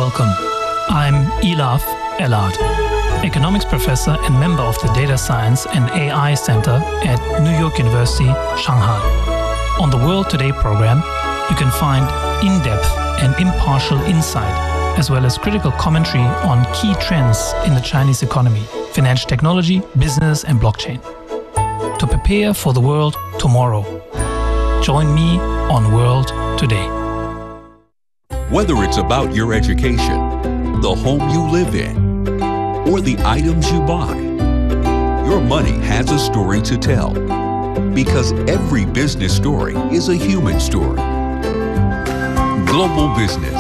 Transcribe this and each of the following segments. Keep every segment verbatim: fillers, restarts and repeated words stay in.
Welcome. I'm Elaf Elad, economics professor and member of the Data Science and A I Center at New York University, Shanghai. On the World Today program, you can find in-depth and impartial insight, as well as critical commentary on key trends in the Chinese economy, financial technology, business, and blockchain. To prepare for the world tomorrow, join me on World Today. Whether it's about your education, the home you live in, or the items you buy, your money has a story to tell. Because every business story is a human story. Global Business.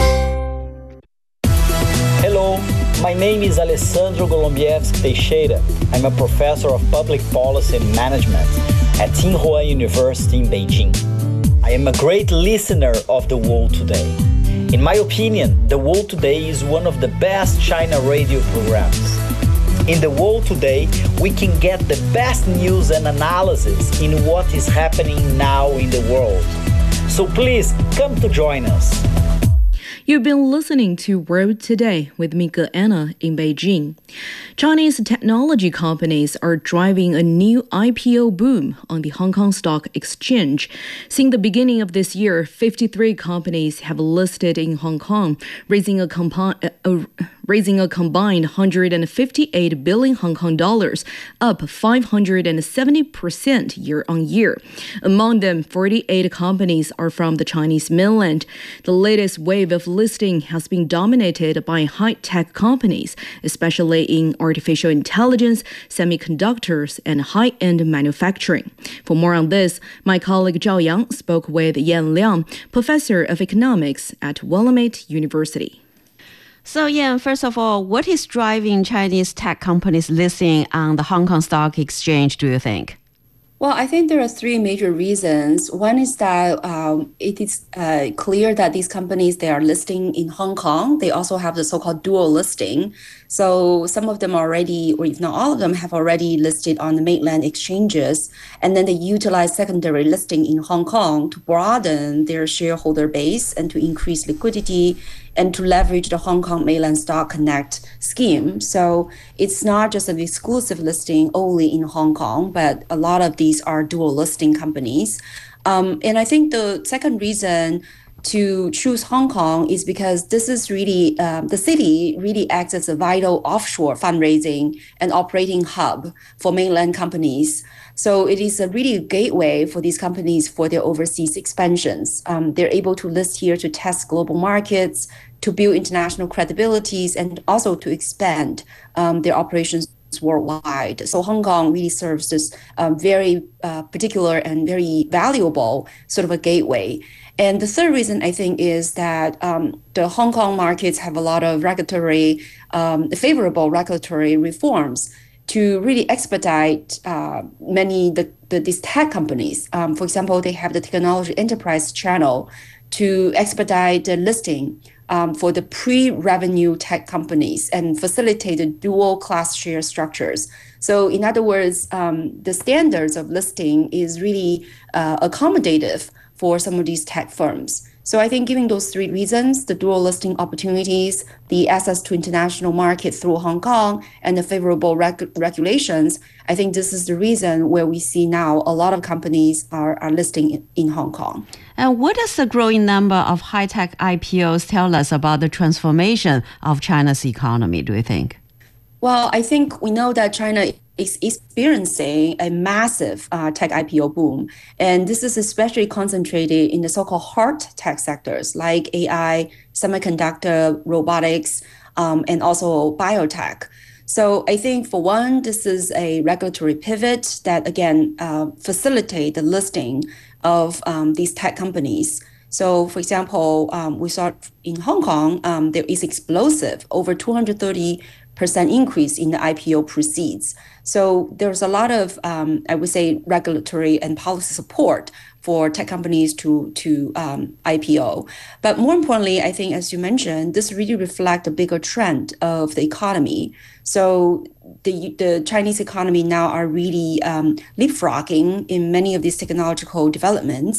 Hello, my name is Alessandro Golombieski Teixeira. I'm a professor of public policy and management at Tsinghua University in Beijing. I am a great listener of The World Today. In my opinion, The World Today is one of the best China radio programs. In The World Today, we can get the best news and analysis in what is happening now in the world. So please come to join us. You've been listening to World Today with Mika Anna in Beijing. Chinese technology companies are driving a new I P O boom on the Hong Kong Stock Exchange. Since the beginning of this year, fifty-three companies have listed in Hong Kong, raising a, compo- uh, raising a combined one hundred fifty-eight billion Hong Kong dollars, up five hundred seventy percent year on year. Among them, forty-eight companies are from the Chinese mainland. The latest wave of listing has been dominated by high-tech companies, especially in artificial intelligence, semiconductors, and high-end manufacturing. For more on this, my colleague Zhao Yang spoke with Yan Liang, professor of economics at Willamette University. So, Yan, first of all, what is driving Chinese tech companies listing on the Hong Kong Stock Exchange, do you think? Well, I think there are three major reasons. One is that um, it is uh, clear that these companies, they are listing in Hong Kong. They also have the so-called dual listing. So some of them already, or if not all of them, have already listed on the mainland exchanges. And then they utilize secondary listing in Hong Kong to broaden their shareholder base and to increase liquidity and to leverage the Hong Kong Mainland Stock Connect scheme. So it's not just an exclusive listing only in Hong Kong, but a lot of these are dual listing companies. Um, and I think the second reason to choose Hong Kong is because this is really, um, the city really acts as a vital offshore fundraising and operating hub for mainland companies. So it is a really gateway for these companies for their overseas expansions. Um, they're able to list here to test global markets, to build international credibilities, and also to expand um, their operations worldwide. So Hong Kong really serves this um, very uh, particular and very valuable sort of a gateway. And the third reason, I think, is that um, the Hong Kong markets have a lot of regulatory, um, favorable regulatory reforms to really expedite uh, many the, the these tech companies. Um, for example, they have the technology enterprise channel to expedite the listing um, for the pre-revenue tech companies and facilitate the dual class share structures. So in other words, um, the standards of listing is really uh, accommodative for some of these tech firms. So I think given those three reasons, the dual listing opportunities, the access to international market through Hong Kong, and the favorable reg- regulations, I think this is the reason where we see now a lot of companies are, are listing in, in Hong Kong. And what does the growing number of high-tech I P Os tell us about the transformation of China's economy, do you think? Well, I think we know that China is experiencing a massive uh, tech I P O boom. And this is especially concentrated in the so-called hard tech sectors like A I, semiconductor, robotics, um, and also biotech. So I think for one, this is a regulatory pivot that, again, uh, facilitate the listing of um, these tech companies. So, for example, um, we saw in Hong Kong, um, there is explosive, over two hundred thirty percent increase in the I P O proceeds. So there's a lot of, um, I would say, regulatory and policy support for tech companies to, to um, I P O. But more importantly, I think, as you mentioned, this really reflects a bigger trend of the economy. So the, the Chinese economy now are really um, leapfrogging in many of these technological developments.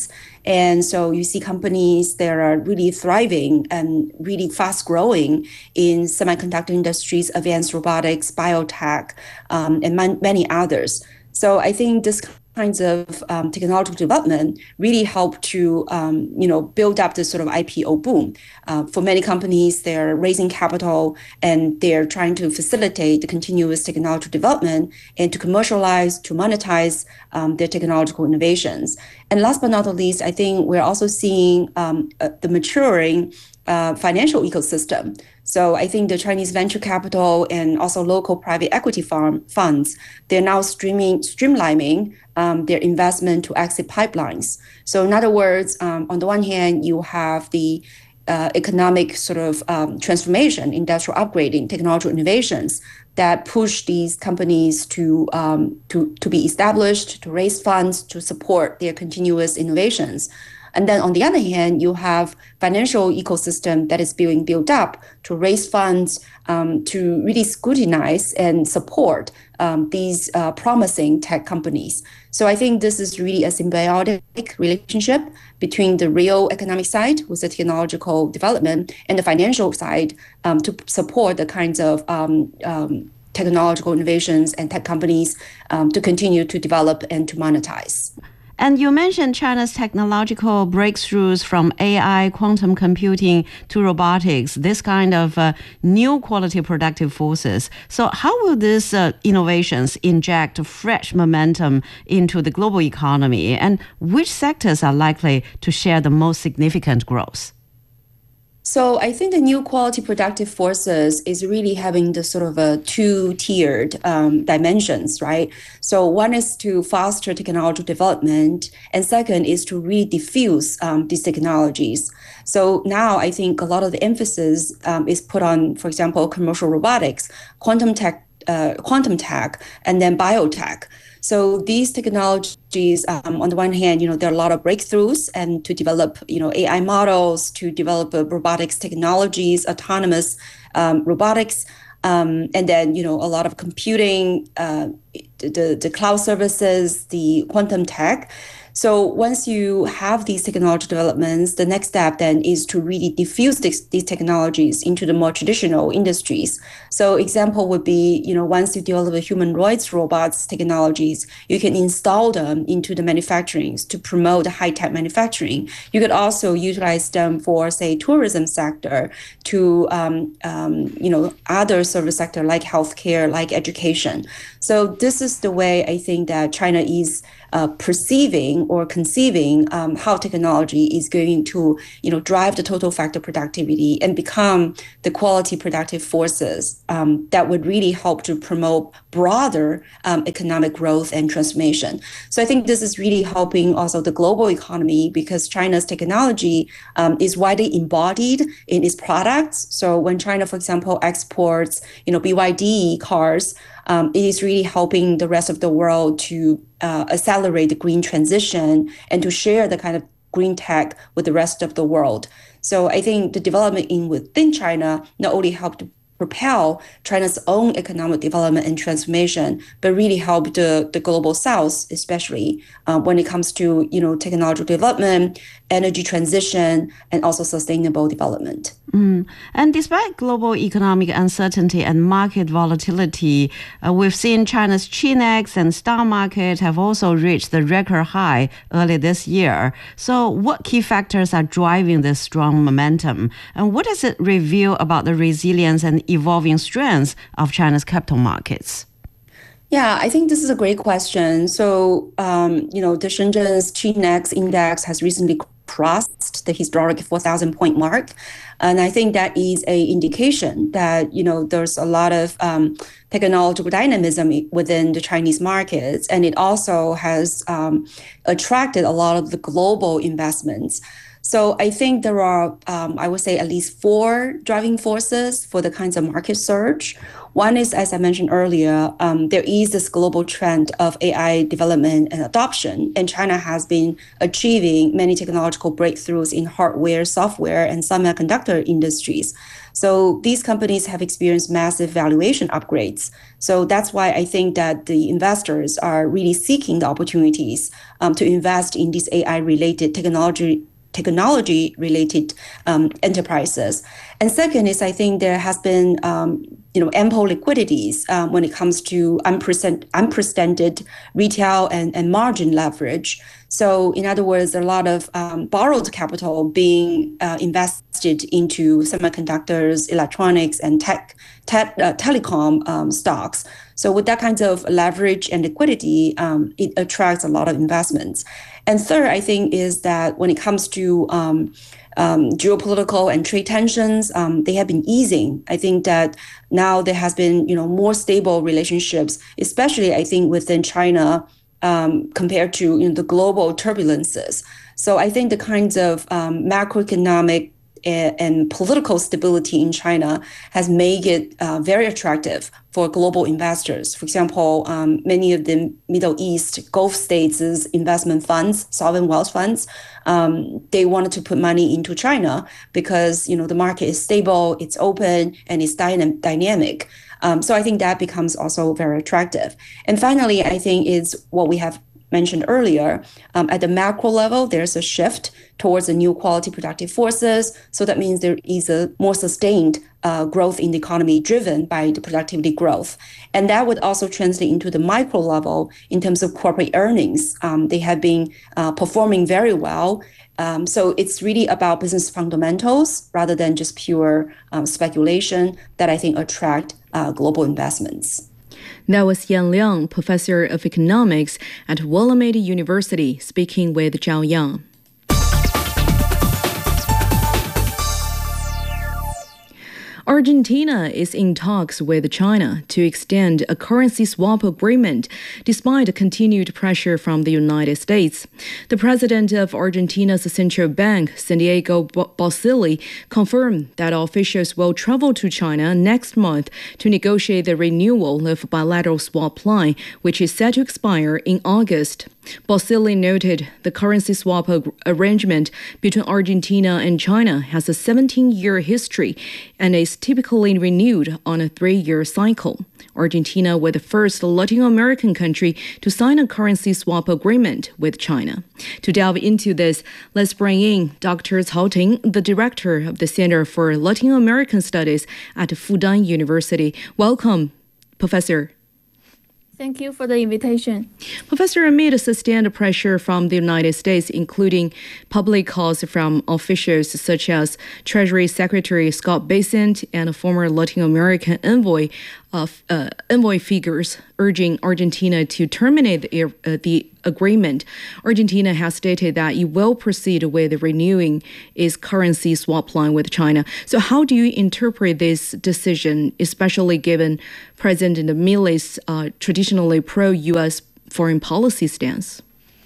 And so you see companies that are really thriving and really fast growing in semiconductor industries, advanced robotics, biotech, um, and man- many others. So I think this kinds of um, technological development really help to um, you know build up this sort of I P O boom. Uh, for many companies, they're raising capital and they're trying to facilitate the continuous technological development and to commercialize, to monetize um, their technological innovations. And last but not least, I think we're also seeing um, uh, the maturing uh, financial ecosystem. So I think the Chinese venture capital and also local private equity farm funds, they're now streaming, streamlining um, their investment to exit pipelines. So in other words, um, on the one hand, you have the uh, economic sort of um, transformation, industrial upgrading, technological innovations that push these companies to, um, to, to be established, to raise funds, to support their continuous innovations. And then on the other hand, you have financial ecosystem that is being built up to raise funds, um, to really scrutinize and support um, these uh, promising tech companies. So I think this is really a symbiotic relationship between the real economic side with the technological development and the financial side um, to support the kinds of um, um, technological innovations and tech companies um, to continue to develop and to monetize. And you mentioned China's technological breakthroughs from A I, quantum computing to robotics, this kind of uh, new quality productive forces. So how will these uh, innovations inject fresh momentum into the global economy? And which sectors are likely to share the most significant growth? So I think the new quality productive forces is really having the sort of a two-tiered um, dimensions, right? So one is to foster technological development, and second is to really diffuse um, these technologies. So now I think a lot of the emphasis um, is put on, for example, commercial robotics, quantum tech, uh, quantum tech, and then biotech. So these technologies, um, on the one hand, you know, there are a lot of breakthroughs and to develop, you know, A I models, to develop uh, robotics technologies, autonomous um, robotics, um, and then, you know, a lot of computing, uh, the, the cloud services, the quantum tech. So once you have these technology developments, the next step then is to really diffuse this, these technologies into the more traditional industries. So example would be, you know, once you develop humanoids robots technologies, you can install them into the manufacturing to promote high-tech manufacturing. You could also utilize them for, say, tourism sector to, um, um, you know, other service sector like healthcare, like education. So this is the way I think that China is uh, perceiving or conceiving um, how technology is going to, you know, drive the total factor productivity and become the quality productive forces um, that would really help to promote broader um, economic growth and transformation. So I think this is really helping also the global economy because China's technology um, is widely embodied in its products. So when China, for example, exports, you know, B Y D cars, Um, it is really helping the rest of the world to uh, accelerate the green transition and to share the kind of green tech with the rest of the world. So I think the development in within China not only helped to propel China's own economic development and transformation, but really help the, the global south, especially uh, when it comes to, you know, technological development, energy transition, and also sustainable development. Mm. And despite global economic uncertainty and market volatility, uh, we've seen China's Chinex and stock market have also reached the record high early this year. So what key factors are driving this strong momentum? And what does it reveal about the resilience and evolving strengths of China's capital markets? Yeah, I think this is a great question. So, um, you know, the Shenzhen's Chinex index has recently crossed the historic four thousand point mark. And I think that is a indication that, you know, there's a lot of um, technological dynamism within the Chinese markets. And it also has um, attracted a lot of the global investments. So I think there are, um, I would say, at least four driving forces for the kinds of market surge. One is, as I mentioned earlier, um, there is this global trend of A I development and adoption, and China has been achieving many technological breakthroughs in hardware, software, and semiconductor industries. So these companies have experienced massive valuation upgrades. So that's why I think that the investors are really seeking the opportunities um, to invest in these A I-related technology technology-related um, enterprises. And second is, I think there has been, um, you know, ample liquidities um, when it comes to unprecedented, unprecedented retail and, and margin leverage. So in other words, there are a lot of um, borrowed capital being uh, invested into semiconductors, electronics, and tech, tech uh, telecom um, stocks. So with that kind of leverage and liquidity, um, it attracts a lot of investments. And third, I think, is that when it comes to um, um, geopolitical and trade tensions, um, they have been easing. I think that now there has been, you know, more stable relationships, especially I think within China um, compared to you know, the global turbulences. So I think the kinds of um, macroeconomic and, and political stability in China has made it uh, very attractive for global investors. For example, um, many of the Middle East Gulf states' investment funds, sovereign wealth funds, um, they wanted to put money into China because you know the market is stable, it's open, and it's dynam- dynamic. Um, so I think that becomes also very attractive. And finally, I think is what we have mentioned earlier, um, at the macro level, there's a shift towards the new quality productive forces. So that means there is a more sustained uh, growth in the economy driven by the productivity growth. And that would also translate into the micro level in terms of corporate earnings. Um, they have been uh, performing very well. Um, so it's really about business fundamentals rather than just pure um, speculation that I think attract uh, global investments. That was Yan Liang, professor of economics at Willamette University, speaking with Zhao Yang. Argentina is in talks with China to extend a currency swap agreement despite continued pressure from the United States. The president of Argentina's central bank, Santiago Basile, confirmed that officials will travel to China next month to negotiate the renewal of bilateral swap line, which is set to expire in August. Basile noted the currency swap ag- arrangement between Argentina and China has a seventeen-year history and is typically renewed on a three-year cycle. Argentina was the first Latin American country to sign a currency swap agreement with China. To delve into this, let's bring in Doctor Cao Ting, the director of the Center for Latin American Studies at Fudan University. Welcome, Professor. Thank you for the invitation. Professor, amid sustained pressure from the United States, including public calls from officials such as Treasury Secretary Scott Bessent and a former Latin American envoy of uh, envoy figures urging Argentina to terminate the, uh, the agreement, Argentina has stated that it will proceed with renewing its currency swap line with China. So how do you interpret this decision, especially given President Milei's uh, traditionally pro-U S foreign policy stance?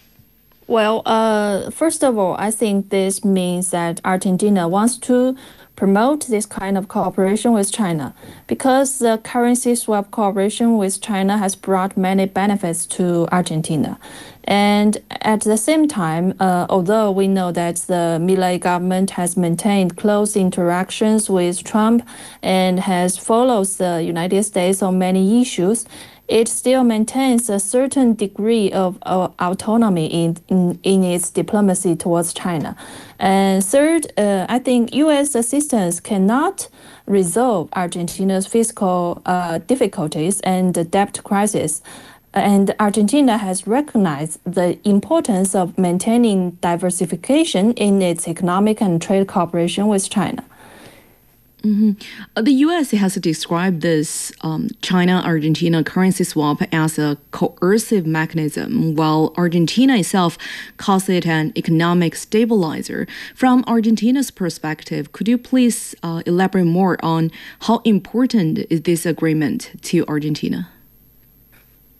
Well, uh, first of all, I think this means that Argentina wants to promote this kind of cooperation with China because the currency swap cooperation with China has brought many benefits to Argentina. And at the same time, uh, although we know that the Milei government has maintained close interactions with Trump and has followed the United States on many issues, it still maintains a certain degree of uh, autonomy in, in, in its diplomacy towards China. And third, uh, I think U S assistance cannot resolve Argentina's fiscal uh, difficulties and the debt crisis. And Argentina has recognized the importance of maintaining diversification in its economic and trade cooperation with China. Mm-hmm. Uh, the U S has described this um, China-Argentina currency swap as a coercive mechanism, while Argentina itself calls it an economic stabilizer. From Argentina's perspective, could you please uh, elaborate more on how important is this agreement to Argentina?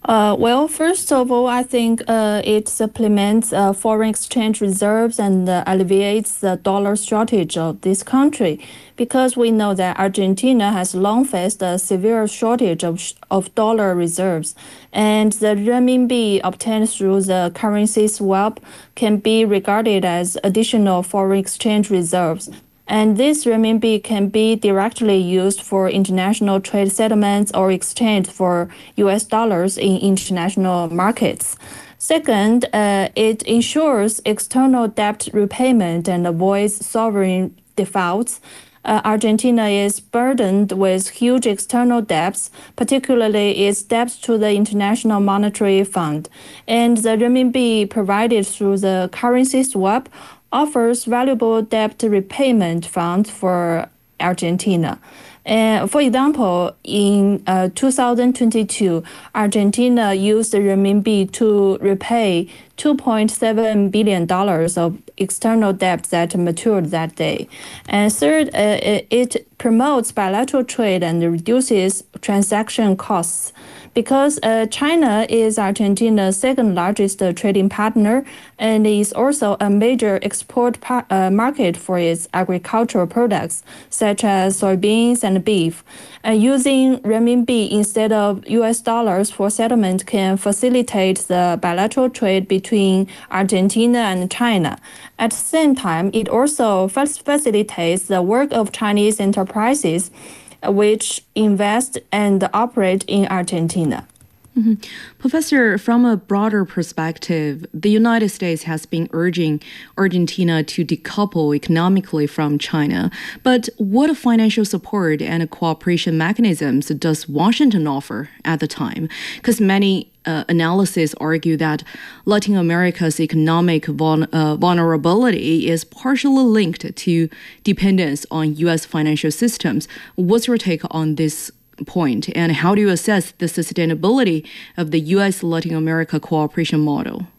Uh, well, first of all, I think uh, it supplements uh, foreign exchange reserves and uh, alleviates the dollar shortage of this country, because we know that Argentina has long faced a severe shortage of, of dollar reserves, and the renminbi obtained through the currency swap can be regarded as additional foreign exchange reserves. And this renminbi can be directly used for international trade settlements or exchanged for U S dollars in international markets. Second, uh, it ensures external debt repayment and avoids sovereign defaults. Uh, Argentina is burdened with huge external debts, particularly its debts to the International Monetary Fund. And the renminbi provided through the currency swap offers valuable debt repayment funds for Argentina. Uh, for example, in uh, two thousand twenty-two, Argentina used the renminbi to repay two point seven billion dollars of external debt that matured that day. And third, uh, it promotes bilateral trade and reduces transaction costs. Because uh, China is Argentina's second largest uh, trading partner and is also a major export par- uh, market for its agricultural products, such as soybeans and beef. Uh, using renminbi instead of U S dollars for settlement can facilitate the bilateral trade between Argentina and China. At the same time, it also facilitates the work of Chinese enterprises which invest and operate in Argentina. Mm-hmm. Professor, from a broader perspective, the United States has been urging Argentina to decouple economically from China. But what financial support and cooperation mechanisms does Washington offer at the time? Because many uh, analysis argue that Latin America's economic vul- uh, vulnerability is partially linked to dependence on U S financial systems. What's your take on this point, and how do you assess the sustainability of the U S Latin America cooperation model?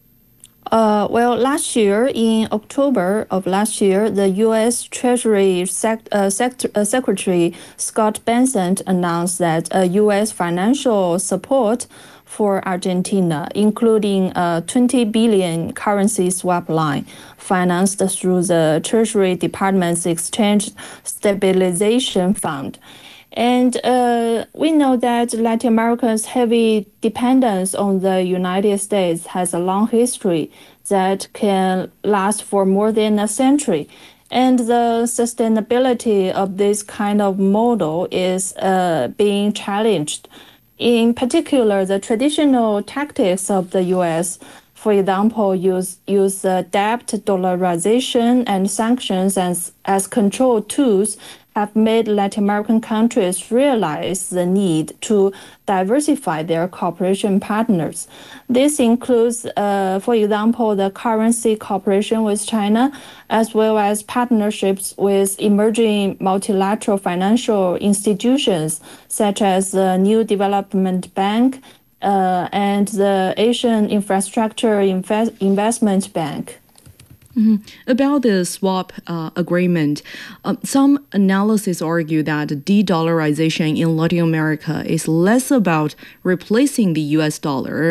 Uh, well, last year, in October of last year, the U S Treasury Sec- uh, Sect- uh, Secretary Scott Bessent announced that uh, U S financial support for Argentina, including a twenty billion currency swap line financed through the Treasury Department's Exchange Stabilization Fund. And uh, we know that Latin America's heavy dependence on the United States has a long history that can last for more than a century. And the sustainability of this kind of model is uh, being challenged. In particular, the traditional tactics of the U S, for example, use use uh, debt, dollarization, and sanctions as, as control tools have made Latin American countries realize the need to diversify their cooperation partners. This includes, uh, for example, the currency cooperation with China, as well as partnerships with emerging multilateral financial institutions, such as the New Development Bank uh, and the Asian Infrastructure Inve- Investment Bank. Mm-hmm. About the swap uh, agreement, uh, some analysis argue that de-dollarization in Latin America is less about replacing the U S dollar